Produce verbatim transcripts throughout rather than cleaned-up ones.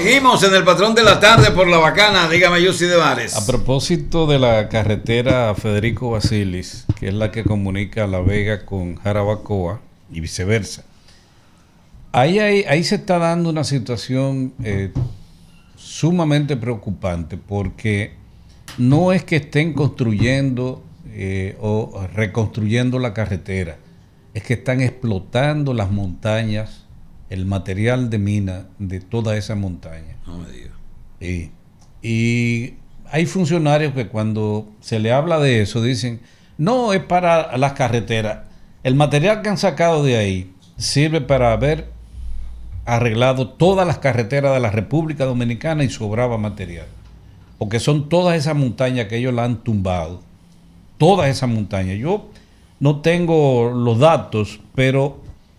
Seguimos en el Patrón de la Tarde por La Bacana. Dígame, Yussi de Vares. A propósito de la carretera Federico Basilis, que es la que comunica La Vega con Jarabacoa y viceversa, ahí, ahí, ahí se está dando una situación eh, sumamente preocupante, porque no es que estén construyendo eh, o reconstruyendo la carretera, es que están explotando las montañas, el material de mina de toda esa montaña. No me digas. Y, y hay funcionarios que cuando se le habla de eso dicen, no, es para las carreteras. El material que han sacado de ahí sirve para haber arreglado todas las carreteras de la República Dominicana y sobraba material. Porque son todas esas montañas que ellos la han tumbado. Todas esas montañas. Yo no tengo los datos, pero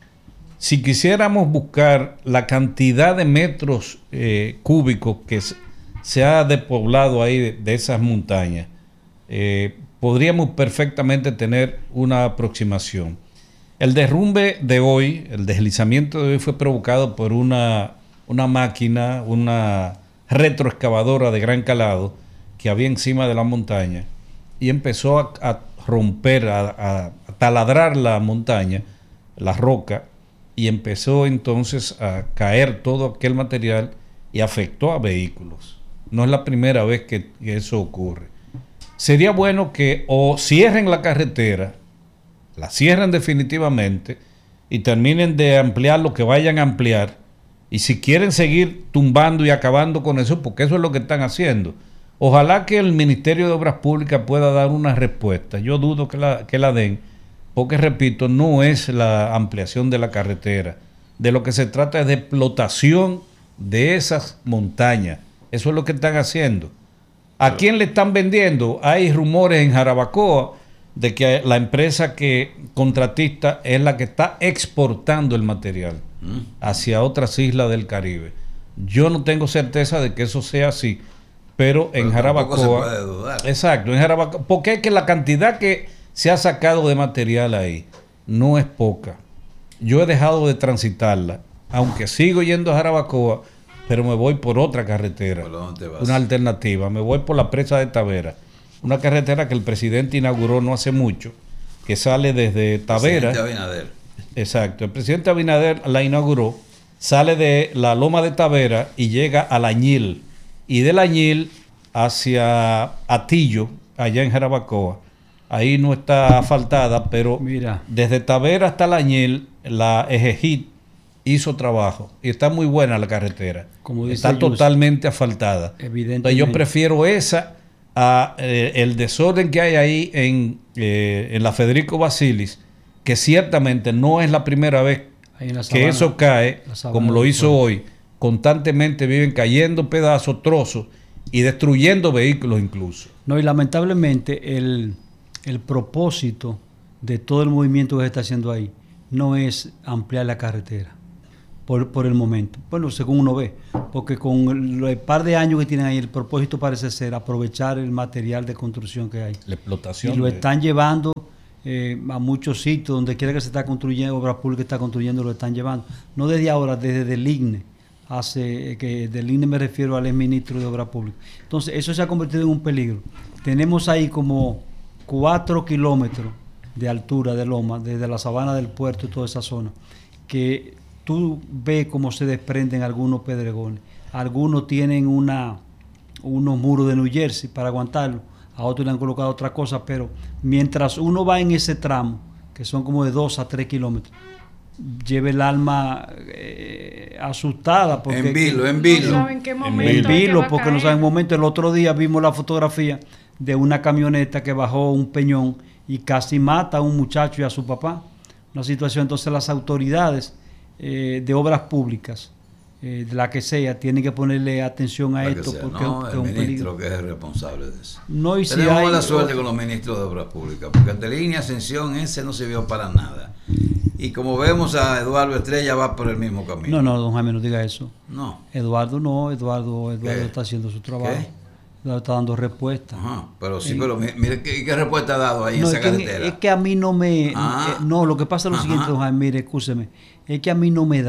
si quisiéramos buscar la cantidad de metros eh, cúbicos que se, se ha despoblado ahí de, de esas montañas, eh, podríamos perfectamente tener una aproximación. El derrumbe de hoy, el deslizamiento de hoy fue provocado por una, una máquina, una retroexcavadora de gran calado que había encima de la montaña y empezó a, a romper, a, a, a taladrar la montaña, la roca, y empezó entonces a caer todo aquel material y afectó a vehículos. No es la primera vez que, que eso ocurre. Sería bueno que o cierren la carretera, la cierren definitivamente y terminen de ampliar lo que vayan a ampliar, y si quieren seguir tumbando y acabando con eso, porque eso es lo que están haciendo. Ojalá que el Ministerio de Obras Públicas pueda dar una respuesta. Yo dudo que la, que la den, porque repito, no es la ampliación de la carretera. De lo que se trata es de explotación de esas montañas. Eso es lo que están haciendo. ¿A quién le están vendiendo? Hay rumores en Jarabacoa de que la empresa que contratista es la que está exportando el material hacia otras islas del Caribe. Yo no tengo certeza de que eso sea así, pero, pero en Jarabacoa se puede dudar. Exacto, en Jarabacoa, porque es que la cantidad que se ha sacado de material ahí no es poca. Yo he dejado de transitarla, aunque sigo yendo a Jarabacoa, pero me voy por otra carretera. ¿Por dónde te vas? Una alternativa. Me voy por la presa de Tavera, una carretera que el presidente inauguró no hace mucho, que sale desde Tavera. El presidente Abinader. Exacto, el presidente Abinader la inauguró, sale de la Loma de Tavera y llega a Lañil, y de Lañil hacia Atillo, allá en Jarabacoa. Ahí no está asfaltada, pero mira, desde Tavera hasta Lañil, la Ejejit hizo trabajo y está muy buena la carretera. Como dice está Yus, totalmente asfaltada. Evidentemente. Entonces yo prefiero esa a eh, el desorden que hay ahí en, eh, en la Federico Basilis, que ciertamente no es la primera vez la sabana, que eso cae, como lo hizo hoy. Constantemente viven cayendo pedazos, trozos y destruyendo vehículos incluso. No, y lamentablemente el, el propósito de todo el movimiento que se está haciendo ahí no es ampliar la carretera por, por el momento. Bueno, según uno ve, porque con el par de años que tienen ahí, el propósito parece ser aprovechar el material de construcción que hay. La explotación. Y lo están llevando eh, a muchos sitios, donde quiera que se está construyendo, obras públicas está construyendo, lo están llevando. No desde ahora, desde el I G N E. Hace, que del I N E me refiero al exministro de Obras Públicas. Entonces, eso se ha convertido en un peligro. Tenemos ahí como cuatro kilómetros de altura de loma, desde la sabana del puerto y toda esa zona, que tú ves cómo se desprenden algunos pedregones. Algunos tienen una unos muros de New Jersey para aguantarlo, a otros le han colocado otra cosa, pero mientras uno va en ese tramo, que son como de dos a tres kilómetros, lleve el alma eh, asustada. Porque en vilo, en vilo. No saben qué momento. En vilo, porque no saben momento. El otro día vimos la fotografía de una camioneta que bajó un peñón y casi mata a un muchacho y a su papá. Una situación, entonces las autoridades eh, de obras públicas, eh, de la que sea, tienen que ponerle atención a la esto. Porque no, es, el es un ministro peligro. que es el responsable de eso. No, y si tenemos hay, mala suerte con los ministros de obras públicas, porque ante línea Ascensión ese no sirvió para nada. Y como vemos a Eduardo Estrella va por el mismo camino. No, no, don Jaime, no diga eso. No. Eduardo no, Eduardo, Eduardo está haciendo su trabajo. ¿Qué? Eduardo está dando respuesta. Ajá, pero sí, eh, pero mire, ¿qué, ¿qué respuesta ha dado ahí no, en esa es que, carretera? Es que a mí no me... Ah. Eh, no, lo que pasa es lo Ajá. siguiente, don Jaime, mire, escúcheme. Es que a mí no me da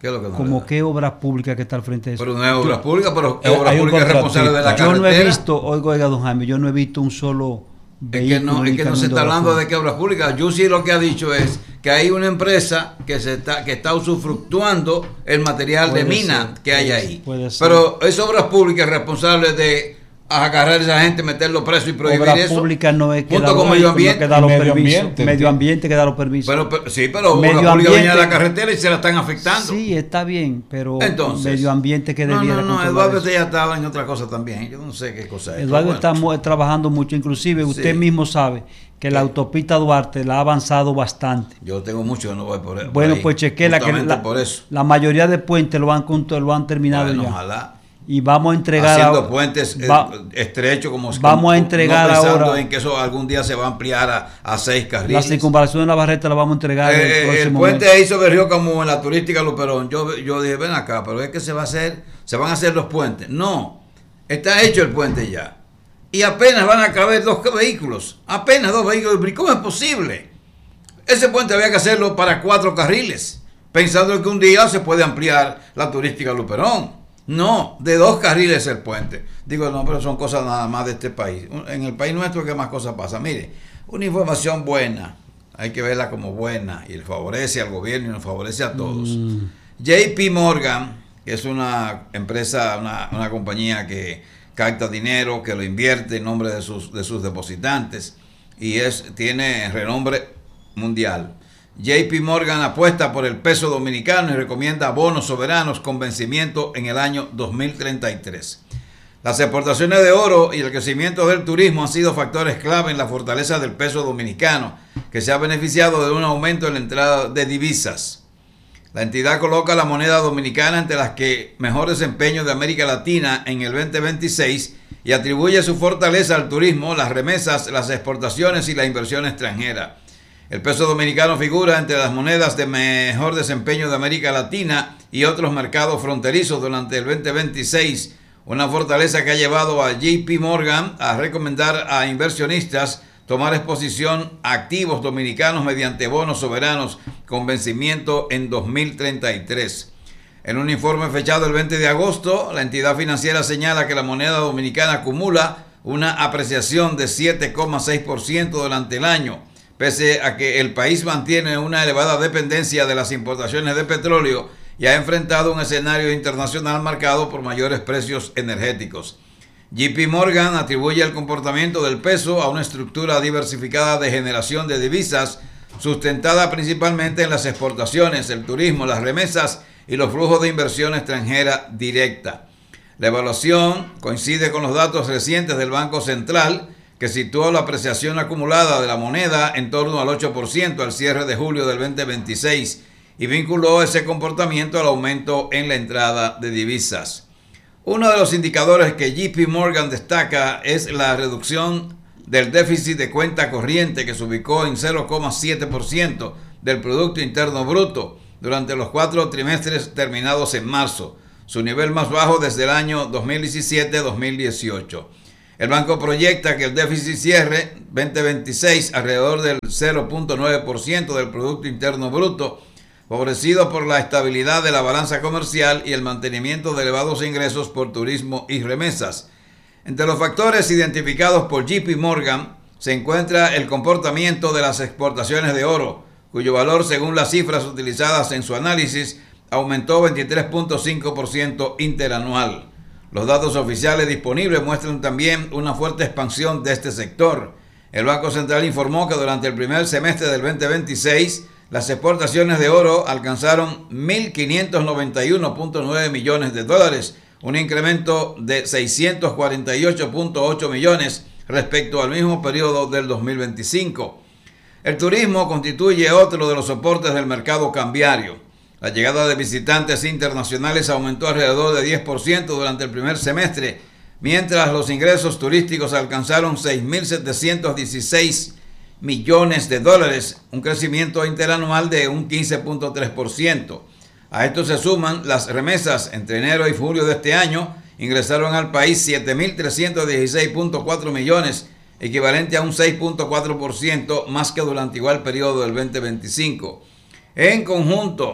¿Qué es lo que no como le da? qué obras públicas que está al frente de eso. Pero no es obras públicas, pero Eh, obras hay un públicas responsable de la contratista. Yo carretera. no he visto, oiga, oiga, don Jaime, yo no he visto un solo Es que vehículo no, es en que no camino se está obras hablando de públicas. qué obras públicas. Yusi lo que ha dicho es que hay una empresa que se está que está usufructuando el material de Puede mina ser, que hay puede- ahí. puede ser. Pero es obras públicas responsable de agarrar a esa gente, meterlo preso y prohibir Obras eso. públicas no es que Junto da con los medio vehículos, ambiente. que da los Medio permisos. ambiente, Medio sí. ambiente que da los permisos. Pero, pero- sí, pero Medio obras públicas vienen a la ambiente- carretera y se la están afectando. Sí, está bien, pero Entonces, medio ambiente que no, debiera no, no, controlar Eduardo eso. ya estaba en otra cosa también. Yo no sé qué cosa es. Eduardo pero está bueno. mu- trabajando mucho, inclusive usted Sí. mismo sabe que la autopista Duarte la ha avanzado bastante. Yo tengo mucho que no voy por, por Bueno, ahí, pues chequela que justamente la, por eso. la mayoría de puentes lo han, conto- lo han terminado Bueno, ya. ojalá. Y vamos a entregar Haciendo a- puentes eh, va- estrechos como vamos a entregar no pensando ahora- en que eso algún día se va a ampliar a, a seis la carriles. circunvalación de la Barreta la vamos a entregar Eh, el eh, el próximo puente mes. ahí sobre Río como en la turística Luperón. Yo, yo dije, ven acá, pero es que se va a hacer, se van a hacer los puentes. No, está hecho el puente ya. Y apenas van a caber dos vehículos. Apenas dos vehículos. ¿Cómo es posible? Ese puente había que hacerlo para cuatro carriles, pensando que un día se puede ampliar la turística Luperón. No, de dos carriles el puente. Digo, no, pero son cosas nada más de este país. En el país nuestro, ¿qué más cosas pasa? Mire, una información buena, hay que verla como buena, y le favorece al gobierno y nos favorece a todos. Mm. J P Morgan, que es una empresa, una, una compañía que capta dinero, que lo invierte en nombre de sus, de sus depositantes, y es, tiene renombre mundial. J P Morgan apuesta por el peso dominicano y recomienda bonos soberanos con vencimiento en el año dos mil treinta y tres. Las exportaciones de oro y el crecimiento del turismo han sido factores clave en la fortaleza del peso dominicano, que se ha beneficiado de un aumento en la entrada de divisas. La entidad coloca la moneda dominicana entre las que mejor desempeño de América Latina en el veinte veintiséis y atribuye su fortaleza al turismo, las remesas, las exportaciones y la inversión extranjera. El peso dominicano figura entre las monedas de mejor desempeño de América Latina y otros mercados fronterizos durante el veinte veintiséis, una fortaleza que ha llevado a J P Morgan a recomendar a inversionistas tomar exposición a activos dominicanos mediante bonos soberanos con vencimiento en dos mil treinta y tres. En un informe fechado el veinte de agosto, la entidad financiera señala que la moneda dominicana acumula una apreciación de siete coma seis por ciento durante el año, pese a que el país mantiene una elevada dependencia de las importaciones de petróleo y ha enfrentado un escenario internacional marcado por mayores precios energéticos. J P Morgan atribuye el comportamiento del peso a una estructura diversificada de generación de divisas, sustentada principalmente en las exportaciones, el turismo, las remesas y los flujos de inversión extranjera directa. La evaluación coincide con los datos recientes del Banco Central, que situó la apreciación acumulada de la moneda en torno al ocho por ciento al cierre de julio del veinte veintiséis y vinculó ese comportamiento al aumento en la entrada de divisas. Uno de los indicadores que J P Morgan destaca es la reducción del déficit de cuenta corriente, que se ubicó en cero coma siete por ciento del Producto Interno Bruto durante los cuatro trimestres terminados en marzo, su nivel más bajo desde el año dos mil diecisiete a dos mil dieciocho. El banco proyecta que el déficit cierre veinte veintiséis alrededor del cero coma nueve por ciento del Producto Interno Bruto, favorecido por la estabilidad de la balanza comercial y el mantenimiento de elevados ingresos por turismo y remesas. Entre los factores identificados por J P Morgan se encuentra el comportamiento de las exportaciones de oro, cuyo valor, según las cifras utilizadas en su análisis, aumentó veintitrés coma cinco por ciento interanual. Los datos oficiales disponibles muestran también una fuerte expansión de este sector. El Banco Central informó que durante el primer semestre del veinte veintiséis, las exportaciones de oro alcanzaron mil quinientos noventa y uno punto nueve millones de dólares, un incremento de seiscientos cuarenta y ocho punto ocho millones respecto al mismo periodo del dos mil veinticinco. El turismo constituye otro de los soportes del mercado cambiario. La llegada de visitantes internacionales aumentó alrededor de diez por ciento durante el primer semestre, mientras los ingresos turísticos alcanzaron seis mil setecientos dieciséis millones de dólares, un crecimiento interanual de un quince punto tres por ciento. A esto se suman las remesas. Entre enero y julio de este año ingresaron al país siete mil trescientos dieciséis punto cuatro millones, equivalente a un seis punto cuatro por ciento más que durante igual periodo del veinte veinticinco. En conjunto,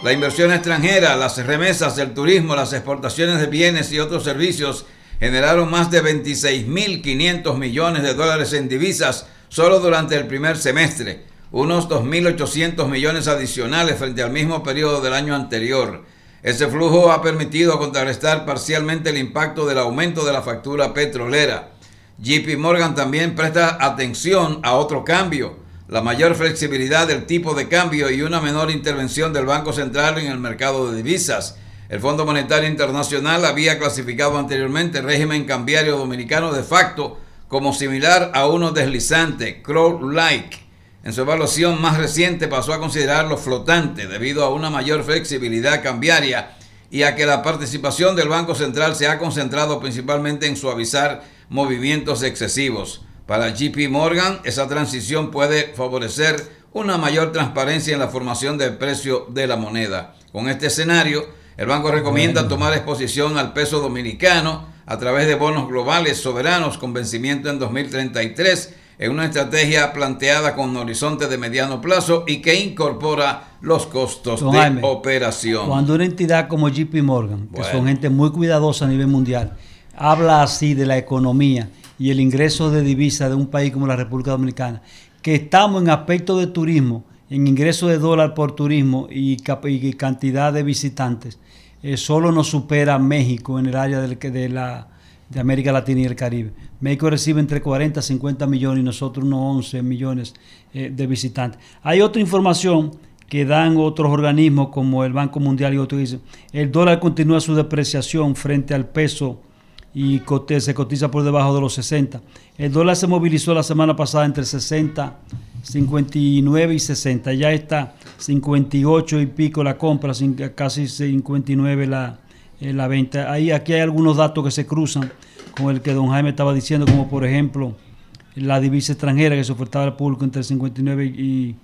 La inversión extranjera, las remesas, el turismo, las exportaciones de bienes y otros servicios generaron más de veintiséis mil quinientos millones de dólares en divisas solo durante el primer semestre, unos dos mil ochocientos millones adicionales frente al mismo periodo del año anterior. Ese flujo ha permitido contrarrestar parcialmente el impacto del aumento de la factura petrolera. J P Morgan también presta atención a otro cambio, la mayor flexibilidad del tipo de cambio y una menor intervención del Banco Central en el mercado de divisas. El Fondo Monetario Internacional había clasificado anteriormente el régimen cambiario dominicano de facto como similar a uno deslizante, crawl-like. En su evaluación más reciente pasó a considerarlo flotante debido a una mayor flexibilidad cambiaria y a que la participación del Banco Central se ha concentrado principalmente en suavizar movimientos excesivos. Para J P Morgan, esa transición puede favorecer una mayor transparencia en la formación del precio de la moneda. Con este escenario, el banco recomienda tomar exposición al peso dominicano a través de bonos globales soberanos con vencimiento en dos mil treinta y tres, en una estrategia planteada con un horizonte de mediano plazo y que incorpora los costos Don de Jaime, operación. Cuando una entidad como J P Morgan, bueno, que son gente muy cuidadosa a nivel mundial, habla así de la economía y el ingreso de divisas de un país como la República Dominicana, que estamos en aspecto de turismo, en ingreso de dólar por turismo y, y cantidad de visitantes, eh, solo nos supera México en el área del, de, la, de América Latina y el Caribe. México recibe entre cuarenta y cincuenta millones y nosotros unos once millones eh, de visitantes. Hay otra información que dan otros organismos como el Banco Mundial y otros dicen, el dólar continúa su depreciación frente al peso y cote, se cotiza por debajo de los sesenta. El dólar se movilizó la semana pasada entre sesenta, cincuenta y nueve y sesenta. Ya está cincuenta y ocho y pico la compra, casi cincuenta y nueve la, eh, la venta. Ahí, aquí hay algunos datos que se cruzan con el que don Jaime estaba diciendo, como por ejemplo la divisa extranjera que se ofertaba al público entre cincuenta y nueve y,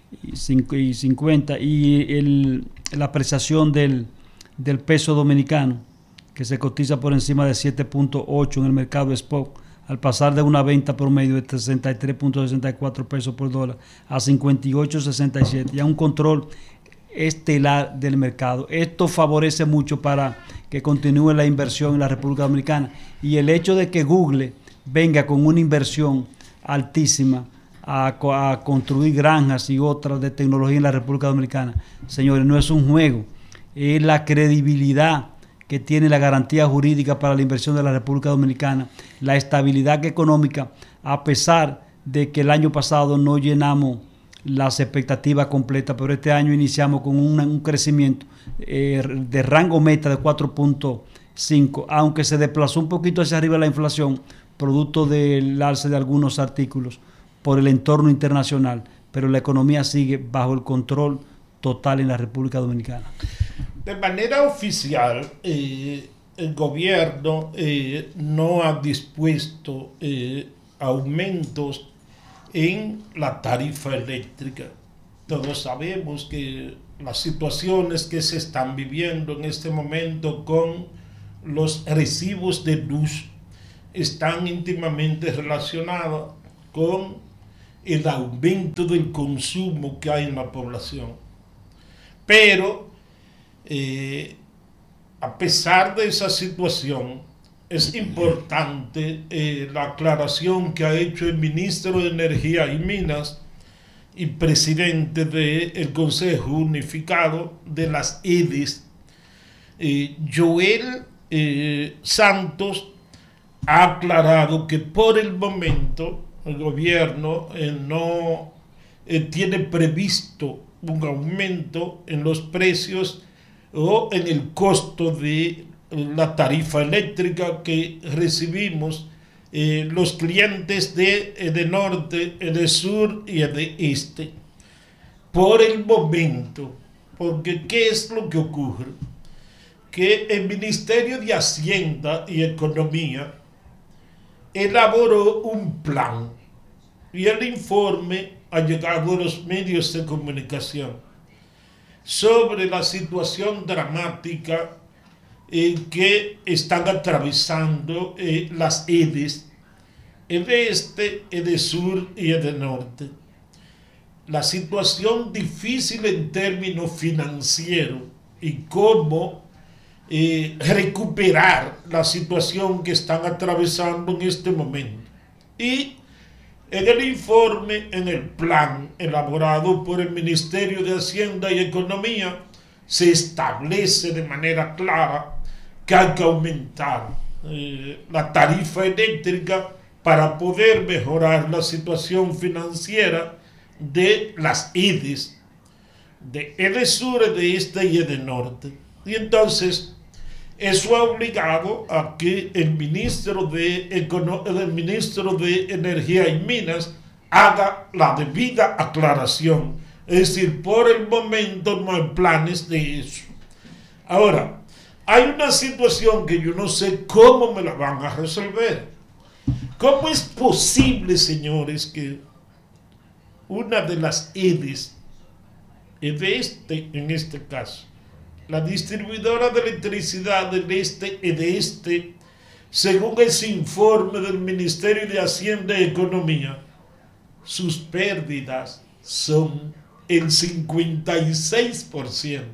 y cincuenta, y el, la apreciación del, del peso dominicano, que se cotiza por encima de siete punto ocho en el mercado spot, al pasar de una venta promedio de sesenta y tres punto sesenta y cuatro pesos por dólar a cincuenta y ocho punto sesenta y siete, ya un control estelar del mercado. Esto favorece mucho para que continúe la inversión en la República Dominicana, y el hecho de que Google venga con una inversión altísima a, a construir granjas y otras de tecnología en la República Dominicana, señores, no es un juego, es la credibilidad que tiene la garantía jurídica para la inversión de la República Dominicana, la estabilidad económica, a pesar de que el año pasado no llenamos las expectativas completas, pero este año iniciamos con un, un crecimiento eh, de rango meta de cuatro punto cinco, aunque se desplazó un poquito hacia arriba la inflación, producto del alce de algunos artículos por el entorno internacional, pero la economía sigue bajo el control total en la República Dominicana. De manera oficial, eh, el gobierno eh, no ha dispuesto eh, aumentos en la tarifa eléctrica. Todos sabemos que las situaciones que se están viviendo en este momento con los recibos de luz están íntimamente relacionadas con el aumento del consumo que hay en la población. Pero Eh, a pesar de esa situación, es importante eh, la aclaración que ha hecho el ministro de Energía y Minas y presidente del Consejo Unificado de las E D I S, eh, Joel eh, Santos, ha aclarado que por el momento el gobierno eh, no eh, tiene previsto un aumento en los precios o en el costo de la tarifa eléctrica que recibimos eh, los clientes de, de norte, de sur y de este. Por el momento, porque ¿qué es lo que ocurre? Que el Ministerio de Hacienda y Economía elaboró un plan y el informe ha llegado a los medios de comunicación sobre la situación dramática eh, que están atravesando eh, las E D I S, E D E Este, E D E Sur y E D E Norte. la situación difícil en términos financieros y cómo eh, recuperar la situación que están atravesando en este momento. Y en el informe, en el plan elaborado por el Ministerio de Hacienda y Economía, se establece de manera clara que hay que aumentar eh, la tarifa eléctrica para poder mejorar la situación financiera de las E D Es, de Edesur, Edeste y Edenorte. Y entonces eso ha obligado a que el ministro de, Econo- el ministro de Energía y Minas haga la debida aclaración. Es decir, por el momento no hay planes de eso. Ahora, hay una situación que yo no sé cómo me la van a resolver. ¿Cómo es posible, señores, que una de las E D Es, Edeste en este caso, la distribuidora de electricidad del Este, Edeste, según ese informe del Ministerio de Hacienda y Economía, sus pérdidas son el cincuenta y seis por ciento?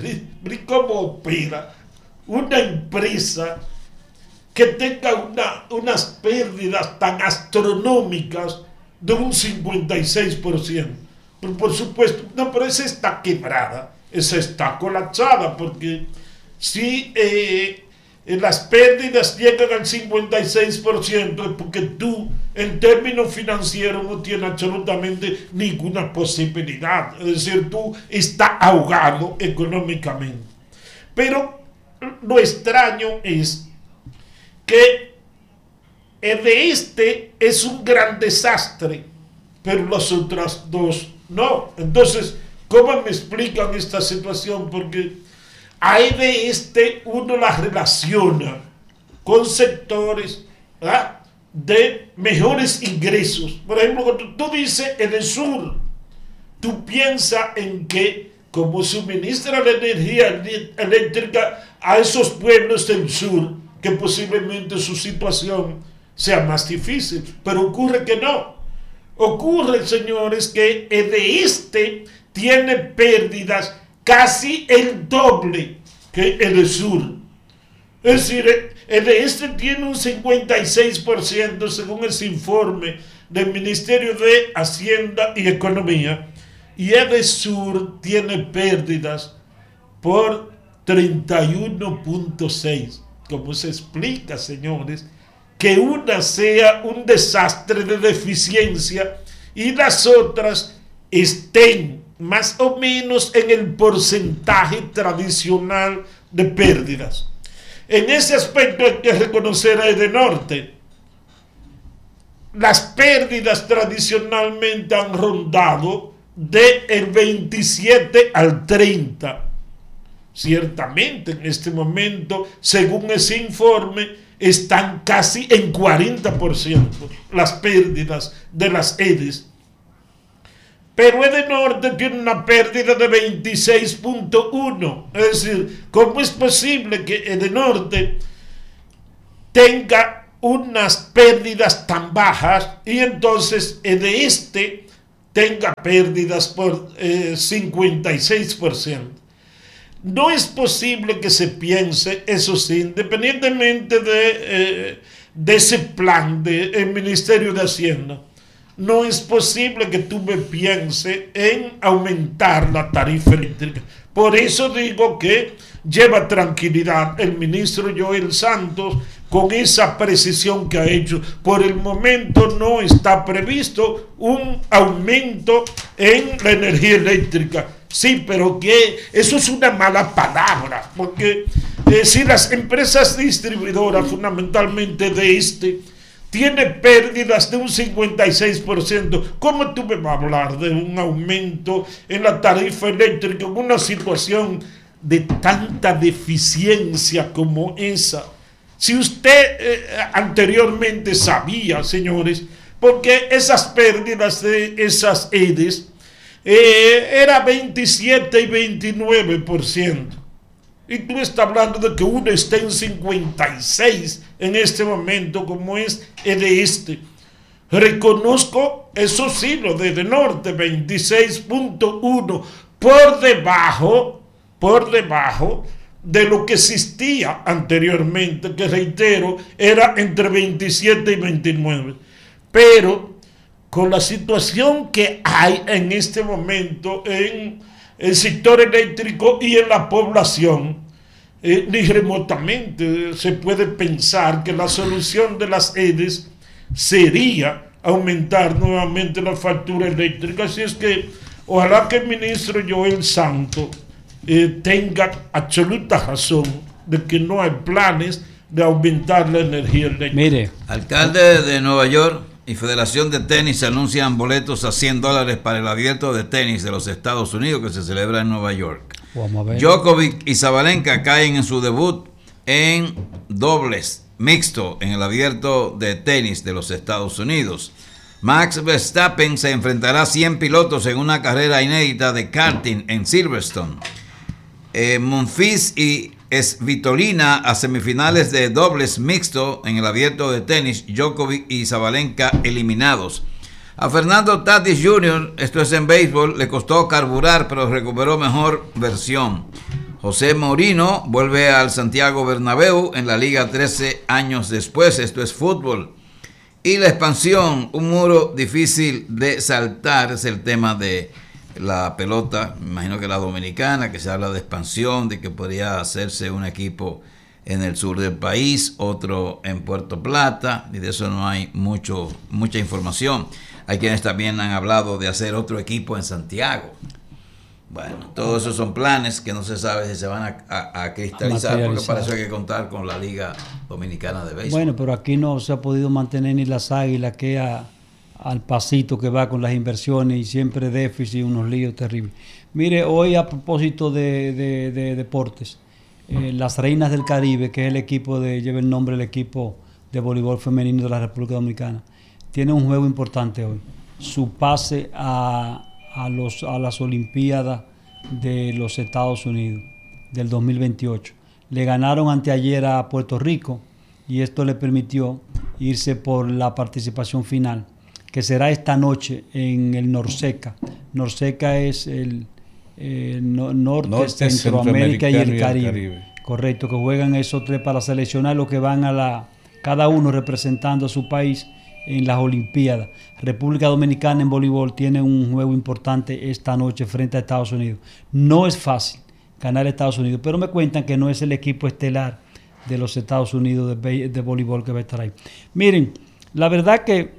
¿Cómo opera una empresa que tenga una, unas pérdidas tan astronómicas de un cincuenta y seis por ciento? Pero por supuesto, no, pero esa está quebrada, esa está colapsada, porque si eh, las pérdidas llegan al cincuenta y seis por ciento es porque tú, en términos financieros, no tienes absolutamente ninguna posibilidad. Es decir, tú estás ahogado económicamente. Pero lo extraño es que el de este es un gran desastre, pero las otras dos no. Entonces, ¿cómo me explican esta situación? Porque a E D este uno la relaciona con sectores, ¿verdad?, de mejores ingresos. Por ejemplo, cuando tú dices Edesur, tú piensas en que como suministra la energía eléctrica a esos pueblos del sur, que posiblemente su situación sea más difícil, pero ocurre que no. Ocurre, señores, que E D este tiene pérdidas casi el doble que Edesur. Es decir, Edeste tiene un cincuenta y seis por ciento según ese informe del Ministerio de Hacienda y Economía, y Edesur tiene pérdidas por treinta y uno punto seis. ¿Cómo se explica, señores, que una sea un desastre de deficiencia y las otras estén más o menos en el porcentaje tradicional de pérdidas? En ese aspecto hay que reconocer a Edenorte. Las pérdidas tradicionalmente han rondado del veintisiete al treinta. Ciertamente en este momento, según ese informe, están casi en cuarenta por ciento las pérdidas de las E D Es. Pero Edenorte tiene una pérdida de veintiséis punto uno. Es decir, ¿cómo es posible que Edenorte tenga unas pérdidas tan bajas y entonces Edeste tenga pérdidas por eh, cincuenta y seis por ciento? No es posible que se piense, eso sí, independientemente de, eh, de ese plan del Ministerio de Hacienda, no es posible que tú me pienses en aumentar la tarifa eléctrica. Por eso digo que lleva tranquilidad el ministro Joel Santos con esa precisión que ha hecho. Por el momento no está previsto un aumento en la energía eléctrica. Sí, pero que eso es una mala palabra, porque eh, si las empresas distribuidoras, fundamentalmente de este, tiene pérdidas de un cincuenta y seis por ciento, ¿cómo tú me vas a hablar de un aumento en la tarifa eléctrica en una situación de tanta deficiencia como esa? Si usted eh, anteriormente sabía, señores, porque esas pérdidas de esas E D Es eh, era veintisiete y veintinueve por ciento. Y tú estás hablando de que uno está en cincuenta y seis en este momento, como es el de este. Reconozco, eso sí, lo de Norte, veintiséis punto uno, por debajo, por debajo de lo que existía anteriormente, que reitero, era entre veintisiete y veintinueve. Pero con la situación que hay en este momento en el sector eléctrico y en la población, eh, ni remotamente se puede pensar que la solución de las E D E S sería aumentar nuevamente la factura eléctrica. Así es que ojalá que el ministro Joel Santos eh, tenga absoluta razón de que no hay planes de aumentar la energía eléctrica. Mire, alcalde de Nueva York y Federación de Tenis anuncian boletos a cien dólares para el Abierto de Tenis de los Estados Unidos que se celebra en Nueva York. vamos a ver. Djokovic y Sabalenka caen en su debut en dobles mixto en el Abierto de Tenis de los Estados Unidos. Max Verstappen se enfrentará a cien pilotos en una carrera inédita de karting en Silverstone. Eh, Monfils y Svitolina a semifinales de dobles mixto en el Abierto de Tenis. Djokovic y Sabalenka eliminados. A Fernando Tatis junior, esto es en béisbol, le costó carburar, pero recuperó mejor versión. José Mourinho vuelve al Santiago Bernabéu en la Liga trece años después, esto es fútbol. Y la expansión, un muro difícil de saltar, es el tema de la pelota, me imagino que la dominicana, que se habla de expansión, de que podría hacerse un equipo en el sur del país, otro en Puerto Plata, y de eso no hay mucho, mucha información. Hay quienes también han hablado de hacer otro equipo en Santiago. Bueno, todos esos son planes que no se sabe si se van a, a, a cristalizar, porque para eso hay que contar con la Liga Dominicana de Béisbol. Bueno, pero aquí no se ha podido mantener ni las Águilas, que a, al pasito que va con las inversiones y siempre déficit y unos líos terribles. Mire, hoy a propósito de, de, de deportes, eh, las Reinas del Caribe, que es el equipo de, lleva el nombre del equipo de voleibol femenino de la República Dominicana, tiene un juego importante hoy. Su pase a... A, los, a las Olimpiadas de los Estados Unidos del dos mil veintiocho. Le ganaron anteayer a Puerto Rico y esto le permitió irse por la participación final, que será esta noche en el Norseca. Norseca es el eh, no, norte, norte, Centroamérica y el, y el Caribe. Caribe. Correcto, que juegan esos tres para seleccionar los que van a la, cada uno representando a su país en las Olimpiadas. República Dominicana en voleibol tiene un juego importante esta noche frente a Estados Unidos. No es fácil ganar a Estados Unidos, pero me cuentan que no es el equipo estelar de los Estados Unidos de, de voleibol que va a estar ahí. Miren, la verdad que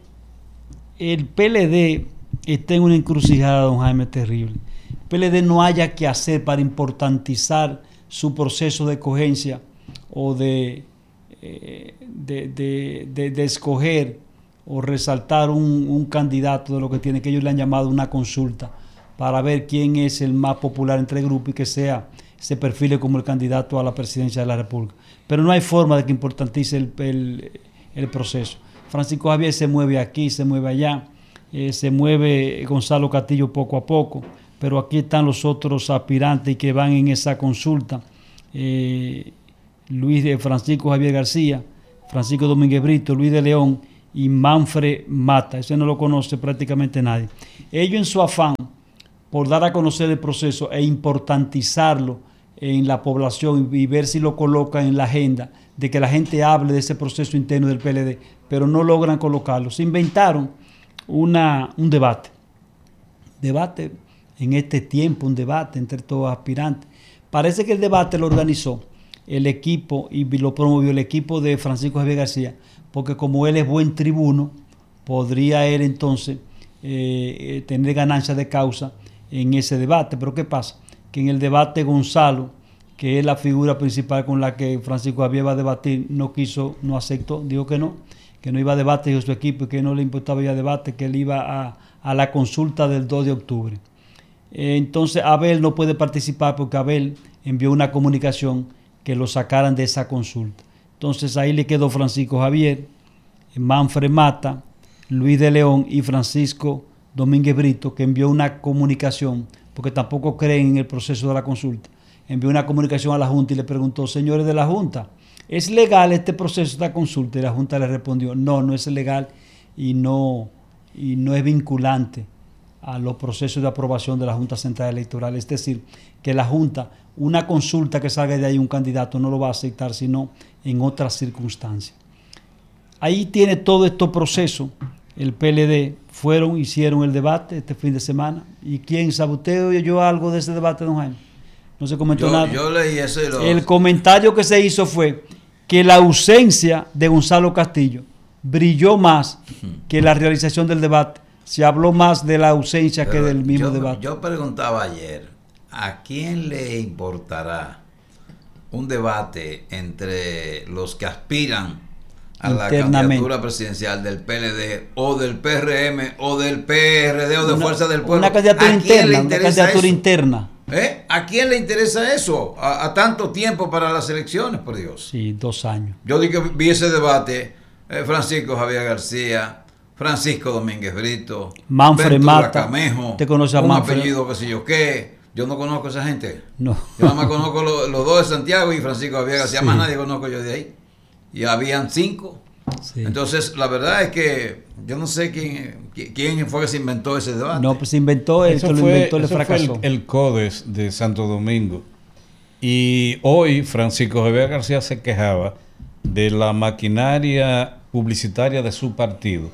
el P L D está en una encrucijada, don Jaime, terrible. El P L D no haya que hacer para importantizar su proceso de escogencia o de, eh, de, de, de, de escoger o resaltar un, un candidato de lo que tiene, que ellos le han llamado una consulta, para ver quién es el más popular entre el grupo y que sea, se perfile como el candidato a la presidencia de la República. Pero no hay forma de que importantice el, el, el proceso. Francisco Javier se mueve aquí, se mueve allá, eh, se mueve Gonzalo Castillo poco a poco, pero aquí están los otros aspirantes que van en esa consulta. Eh, Luis de Francisco Javier García, Francisco Domínguez Brito, Luis de León y Manfred Mata. Ese no lo conoce prácticamente nadie. Ellos, en su afán por dar a conocer el proceso e importantizarlo en la población y ver si lo colocan en la agenda, de que la gente hable de ese proceso interno del P L D, pero no logran colocarlo. Se inventaron una, un debate. Debate en este tiempo, un debate entre todos los aspirantes. Parece que el debate lo organizó el equipo y lo promovió el equipo de Francisco Javier García, porque como él es buen tribuno, podría él entonces eh, tener ganancia de causa en ese debate. Pero ¿qué pasa? Que en el debate Gonzalo, que es la figura principal con la que Francisco Javier va a debatir, no quiso, no aceptó, dijo que no, que no iba a debate de su equipo y que no le importaba ya debate, que él iba a, a la consulta del dos de octubre. Eh, entonces Abel no puede participar porque Abel envió una comunicación que lo sacaran de esa consulta. Entonces ahí le quedó Francisco Javier, Manfred Mata, Luis de León y Francisco Domínguez Brito, que envió una comunicación, porque tampoco creen en el proceso de la consulta, envió una comunicación a la Junta y le preguntó: señores de la Junta, ¿es legal este proceso de la consulta? Y la Junta le respondió: no, no es legal y no, y no es vinculante a los procesos de aprobación de la Junta Central Electoral. Es decir, que la Junta, una consulta que salga de ahí un candidato no lo va a aceptar sino en otras circunstancias. Ahí tiene todo este proceso. El P L D fueron, hicieron el debate este fin de semana. ¿Y quién sabe? ¿Usted oyó algo de ese debate, don Jaime? No se comentó yo, nada. Yo leí ese. Los... El comentario que se hizo fue que la ausencia de Gonzalo Castillo brilló más que la realización del debate. Se habló más de la ausencia Pero que del mismo yo, debate. Yo preguntaba ayer, ¿a quién le importará un debate entre los que aspiran a la candidatura presidencial del P L D o del P R M o del P R D o de una, Fuerza del Pueblo? Una candidatura ¿A quién interna, le interesa una candidatura eso? interna. ¿Eh? ¿A quién le interesa eso? A, a tanto tiempo para las elecciones, por Dios. Sí, dos años. Yo dije que vi ese debate, eh, Francisco Javier García, Francisco Domínguez Brito, Manfred Mata. Camejo, ¿Te conoces a un Manfred? apellido que sé yo qué. Yo no conozco a esa gente. No. Yo nada más conozco los, los dos de Santiago y Francisco Javier García, Sí. más nadie conozco yo de ahí. Y habían cinco. Sí. Entonces, la verdad es que yo no sé quién, quién fue que se inventó ese debate. No, pues se inventó, el Eso que lo fue, inventó le eso fue fracasó. el, el CODES de Santo Domingo. Y hoy Francisco Javier García se quejaba de la maquinaria publicitaria de su partido,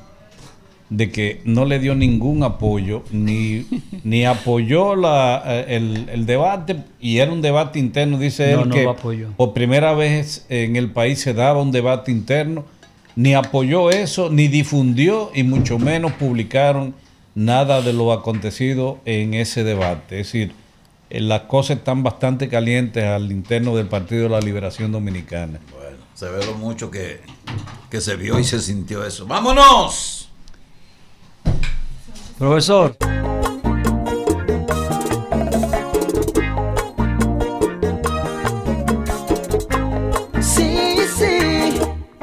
de que no le dio ningún apoyo, ni, ni apoyó la, el, el debate, y era un debate interno, dice No, él, no que lo apoyó. por primera vez en el país se daba un debate interno, ni apoyó eso, ni difundió, y mucho menos publicaron nada de lo acontecido en ese debate. Es decir, eh, las cosas están bastante calientes al interno del Partido de la Liberación Dominicana. Bueno, se ve lo mucho que, que se vio y se sintió eso. ¡Vámonos! Profesor. Sí, sí.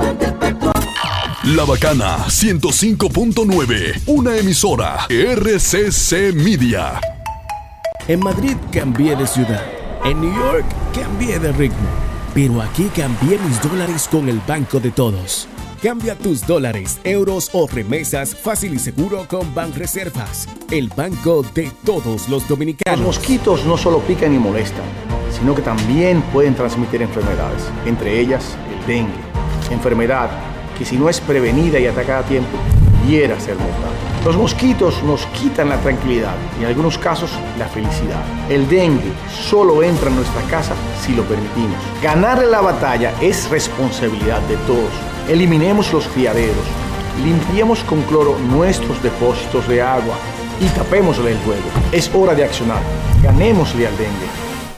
La Bacana ciento cinco punto nueve, una emisora R C C Media. En Madrid cambié de ciudad, en New York cambié de ritmo, pero aquí cambié mis dólares con el Banco de Todos. Cambia tus dólares, euros o remesas fácil y seguro con Banreservas, el banco de todos los dominicanos. Los mosquitos no solo pican y molestan, sino que también pueden transmitir enfermedades, entre ellas el dengue, enfermedad que si no es prevenida y atacada a tiempo, pudiera ser mortal. Los mosquitos nos quitan la tranquilidad y en algunos casos la felicidad. El dengue solo entra en nuestra casa si lo permitimos. Ganarle la batalla es responsabilidad de todos. Eliminemos los criaderos, limpiemos con cloro nuestros depósitos de agua y tapémosle el juego. Es hora de accionar. Ganémosle al dengue.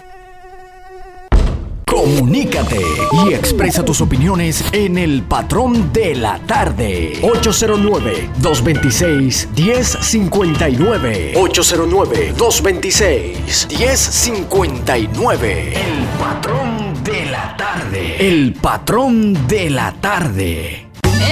Comunícate y expresa tus opiniones en El Patrón de la Tarde. ocho cero nueve, dos dos seis, uno cero cinco nueve. ocho cero nueve, dos dos seis, uno cero cinco nueve. El Patrón de la Tarde. El Patrón de la Tarde.